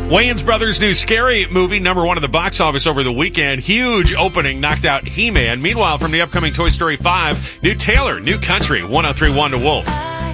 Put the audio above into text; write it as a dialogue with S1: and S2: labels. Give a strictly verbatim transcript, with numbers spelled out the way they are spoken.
S1: Wayans Brothers' new Scary movie, number one at the box office over the weekend. Huge opening, knocked out He-Man. Meanwhile, from the upcoming Toy Story five, new Taylor, New Country, one oh three point one to Wolf.